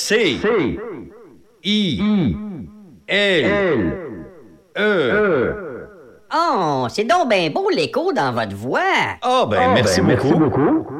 C. I. L. E. Oh, c'est donc bien beau l'écho dans votre voix. Ah, ben, merci beaucoup.